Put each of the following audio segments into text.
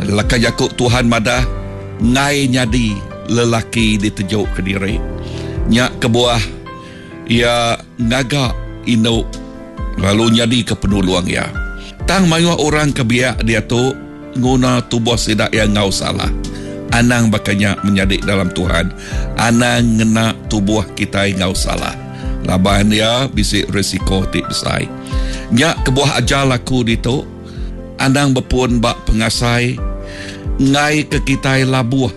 Laka jakuk Tuhan madah ngai nyadi lelaki ditejuk ke diri. Nyak kebuah ia ngagak induk lalu nyadi ke penuluang ya. Tang mayu orang kebiak dia tu guna tubuh sidak yang ngau salah. Anang bakanya menyadik dalam Tuhan. Anang ngena tubuh kita yang ngau salah. Laban dia bisik resiko tik besai. Nyak kebuah ajal aku ditu. Anang berpun bak pengasai. Ngai ke kita labuh.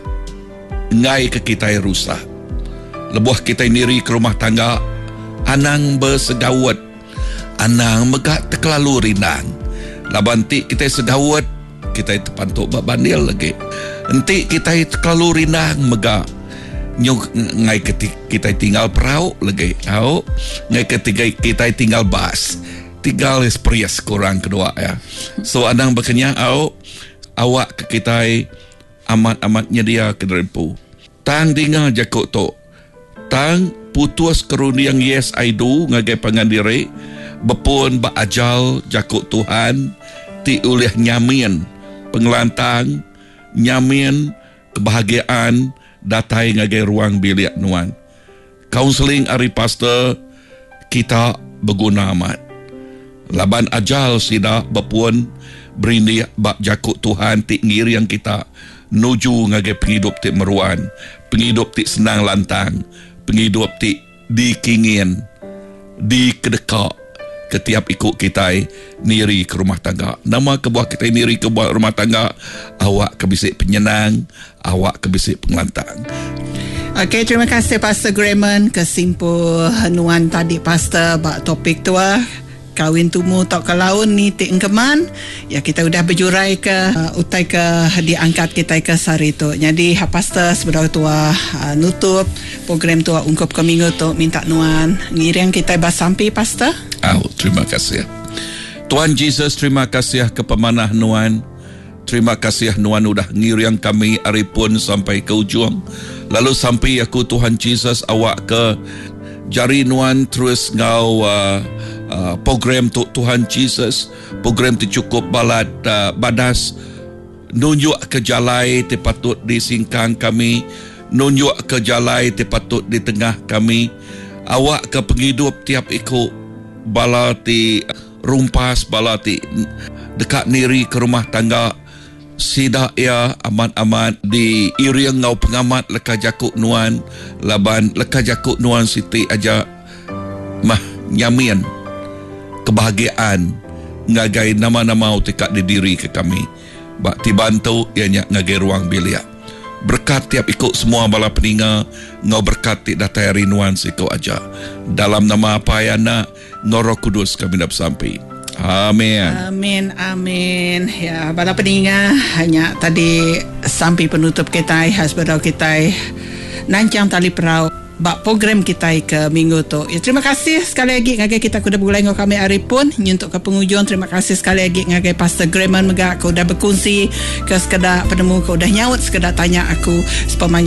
Ngai ke kita rusak. Lebuh kita niri ke rumah tangga. Anang bersegawat. Anang megak terkelalu rinang. Laban tik kita segawat. Kita terpantuk bak bandil lagi. Nanti kita terkelalu rinang megak. Ngai ketika kita tinggal perahu lagi. Ngai ketika kita tinggal bas. Tinggal experience kurang kedua ya. So anang berkenya awak ke kita amat-amatnya dia kederempu. Tang dengar jakuk tu. Tang putus keruniang yes I do ngagai pangandiri. Bepun ba ajal jakuk Tuhan. Ti ulih nyamin. Pengelantang. Nyamin. Kebahagiaan. Datai ngagai ruang bilik nuan. Counseling ari pastor. Kita berguna amat. Laban ajal sida bepun berindi bak jakuk Tuhan tik ngiri yang kita nuju ngagai penghidup tik meruan, penghidup tik senang lantang, penghidup tik dikingin, dikedekak ketiap ikut kita niri ke rumah tangga. Nama kebuah kita niri ke rumah tangga, awak kebisik penyenang, awak kebisik pengelantang. Okey, terima kasih Pastor Grayman kesimpulan tadi Pastor bak topik tua. Kawin tumu tak ke laun ni tik engkeman ya kita udah berjurai ke utai ke diangkat kita ke sari tu. Jadi pastor sebenar tua nutup program tua ungkup ke minggu tu minta nuan ngiriang kita basampi pastor. Terima kasih. Tuhan Yesus, terima kasih ke pemanah nuan. Terima kasih nuan udah ngiriang kami hari pun sampai ke ujung. Lalu sampai aku Tuhan Yesus awak ke jari nuan terus ngau program Tuhan Yesus, program tu cukup balad badas, nunjuk ke jalai te patut disingkang kami, nunjuk ke jalai te patut di tengah kami. Awak ke penghidup tiap ikut bala ti rumpas, bala ti dekat niri ke rumah tangga. Sida ya amat-amat di iriang ngau pengamat leka jakuk nuan, laban leka jakuk nuan siti aja mah nyamin kebahagiaan ngagai nama-nama utikat di diri ke kami. Bak dibantu ianya ngagai ruang bilik. Berkat tiap ikut semua bala peninga ngau berkat ti datai rinuan siku aja. Dalam nama apa yana ngau Roh Kudus kami dah sampai. Amin. Amin, amin. Ya, bala peninga hanya tadi sampai penutup kita hasbadau kita nancang tali perahu bak program kita ke minggu tu. Ya, terima kasih sekali lagi ngagai kita kuda bergulai ngau kami hari pun nyuntuk ke penghujung. Terima kasih sekali lagi ngagai Pastor Grayman megak kau dah berkongsi ke sekedar penemu kau dah nyaut sekedar tanya aku sepamanya